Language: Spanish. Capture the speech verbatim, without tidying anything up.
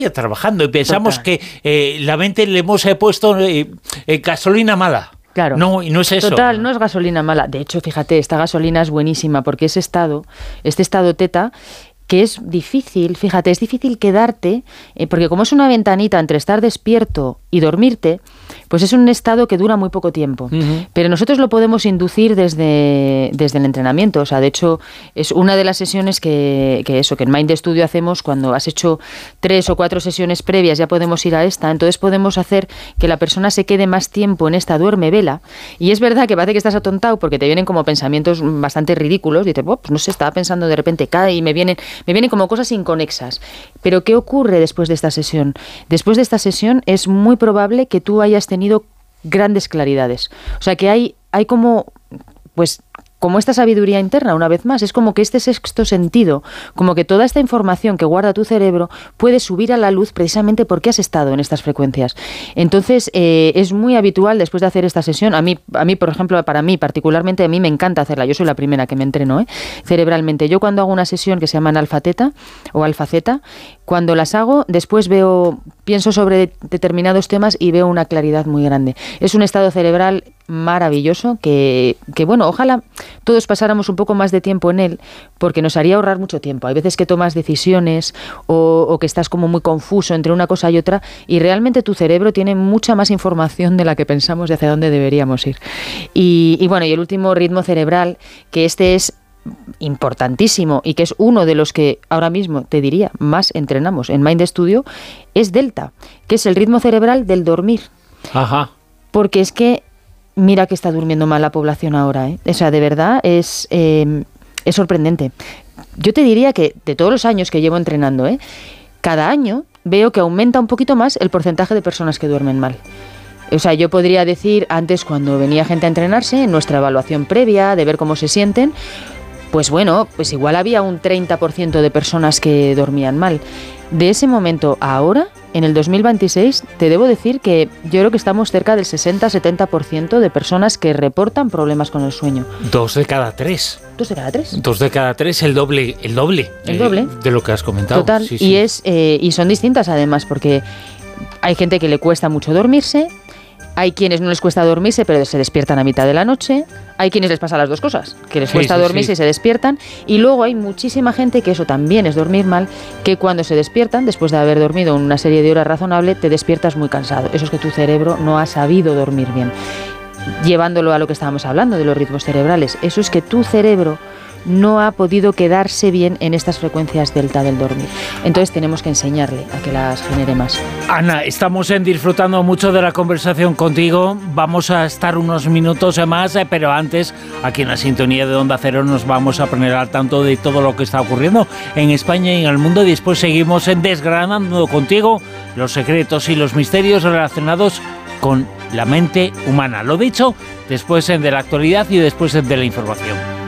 trabajando y pensamos Total. que eh, la mente le hemos eh, puesto eh, eh, gasolina mala. Claro. No, y no es eso. Total, no es gasolina mala. De hecho, fíjate, esta gasolina es buenísima porque ese estado, este estado teta, que es difícil, fíjate, es difícil quedarte, eh, porque como es una ventanita entre estar despierto y dormirte, pues es un estado que dura muy poco tiempo. Uh-huh. Pero nosotros lo podemos inducir desde, desde el entrenamiento. O sea, de hecho, es una de las sesiones que, que eso, que en Mind Studio hacemos cuando has hecho tres o cuatro sesiones previas, ya podemos ir a esta. Entonces podemos hacer que la persona se quede más tiempo en esta duerme vela. Y es verdad que parece que estás atontado porque te vienen como pensamientos bastante ridículos. Dices, oh, pues no sé, estaba pensando de repente, cae y me vienen, me vienen como cosas inconexas. Pero ¿qué ocurre después de esta sesión? Después de esta sesión es muy probable que tú hayas tenido grandes claridades. O sea, que hay, hay como, pues, como esta sabiduría interna, una vez más, es como que este sexto sentido, como que toda esta información que guarda tu cerebro puede subir a la luz precisamente porque has estado en estas frecuencias. Entonces, eh, es muy habitual después de hacer esta sesión, a mí, a mí, por ejemplo, para mí, particularmente, a mí me encanta hacerla, yo soy la primera que me entreno, ¿eh? cerebralmente. Yo cuando hago una sesión que se llama alfa teta o alfa zeta, cuando las hago, después veo, pienso sobre determinados temas y veo una claridad muy grande. Es un estado cerebral maravilloso que, que, bueno, ojalá todos pasáramos un poco más de tiempo en él porque nos haría ahorrar mucho tiempo. Hay veces que tomas decisiones o, o que estás como muy confuso entre una cosa y otra y realmente tu cerebro tiene mucha más información de la que pensamos de hacia dónde deberíamos ir. Y, y bueno, y el último ritmo cerebral, que este es importantísimo y que es uno de los que ahora mismo, te diría, más entrenamos en Mind Studio, es Delta, que es el ritmo cerebral del dormir. Ajá. Porque es que mira que está durmiendo mal la población ahora, ¿eh? O sea, de verdad es, eh, es sorprendente. Yo te diría que de todos los años que llevo entrenando, ¿eh? cada año veo que aumenta un poquito más el porcentaje de personas que duermen mal. O sea, yo podría decir, antes cuando venía gente a entrenarse, en nuestra evaluación previa, de ver cómo se sienten, pues bueno, pues igual había un treinta por ciento de personas que dormían mal. De ese momento a ahora, en el dos mil veintiséis, te debo decir que yo creo que estamos cerca del sesenta a setenta por ciento de personas que reportan problemas con el sueño. Dos de cada tres. ¿Dos de cada tres? Dos de cada tres, el doble, el doble. El doble. Eh, de lo que has comentado. Total, sí, y, sí. Es, eh, y son distintas además, porque hay gente que le cuesta mucho dormirse, hay quienes no les cuesta dormirse pero se despiertan a mitad de la noche, hay quienes les pasa las dos cosas, que les Sí, cuesta sí, dormirse sí. y se despiertan, y luego hay muchísima gente que eso también es dormir mal, que cuando se despiertan, después de haber dormido una serie de horas razonable, te despiertas muy cansado. Eso es que tu cerebro no ha sabido dormir bien. Llevándolo a lo que estábamos hablando de los ritmos cerebrales, eso es que tu cerebro no ha podido quedarse bien en estas frecuencias delta del dormir. Entonces tenemos que enseñarle a que las genere más. Ana, estamos en disfrutando mucho de la conversación contigo. Vamos a estar unos minutos más, eh, pero antes, aquí en la sintonía de Onda Cero, nos vamos a poner al tanto de todo lo que está ocurriendo en España y en el mundo. Y después seguimos en desgranando contigo los secretos y los misterios relacionados con la mente humana. Lo dicho, después en de la actualidad y después en de la información.